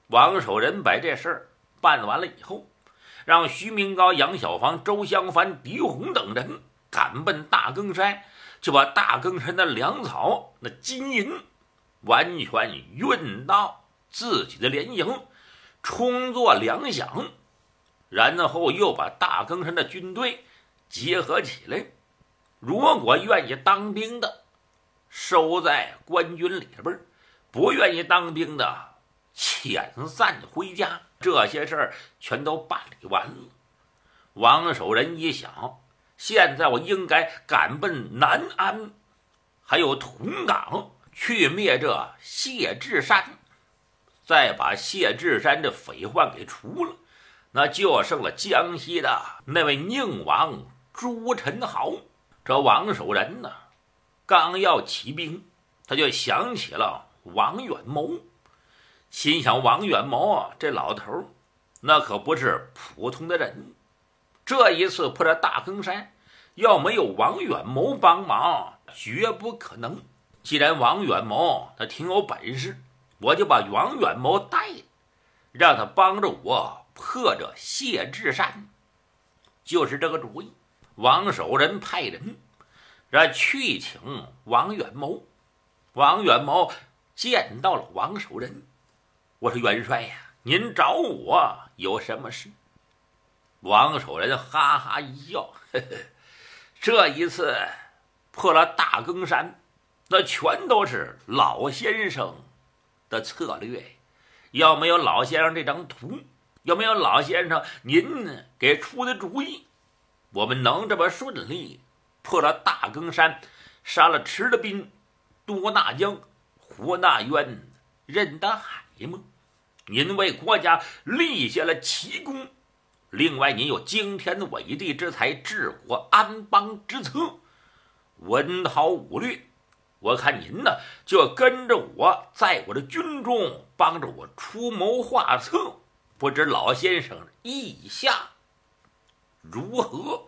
王守仁把这事儿办完了以后，让徐明高、杨小房、周香帆、狄红等人赶奔大更山，就把大更山的粮草、那金银完全运到自己的连营，充作粮饷，然后又把大更山的军队结合起来。如果愿意当兵的，收在官军里边；不愿意当兵的，遣散回家。这些事儿全都办理完了。王守仁一想，现在我应该赶奔南安，还有同港，去灭这谢志山，再把谢志山这匪患给除了，那就剩了江西的那位宁王朱宸濠。这王守仁呢，刚要起兵，他就想起了王远谋，心想王远谋啊，这老头那可不是普通的人，这一次破这大更山，要没有王远谋帮忙，绝不可能。既然王远谋他挺有本事，我就把王远谋带，让他帮着我破这谢志山，就是这个主意。王守仁派人去请王远谋。王远谋见到了王守仁，我说元帅呀，您找我有什么事？王守仁哈哈一笑，呵呵，这一次破了大更山，那全都是老先生的策略，要没有老先生这张图，要没有老先生您给出的主意，我们能这么顺利破了大更山，杀了池德斌、多纳江、胡纳渊、任达海吗？您为国家立下了奇功，另外您有惊天伟地之才，治国安邦之策，文韬武略，我看您呢就跟着我，在我的军中帮着我出谋划策，不知老先生意下如何？